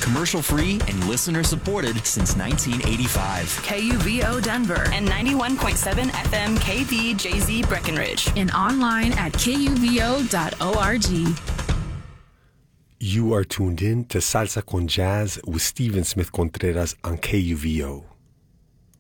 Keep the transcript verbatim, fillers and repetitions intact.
commercial-free and listener-supported since nineteen eighty-five. K U V O Denver and ninety-one point seven F M K V J Z Breckenridge. And online at K U V O dot org. You are tuned in to Salsa con Jazz with Stephen Smith Contreras on K U V O.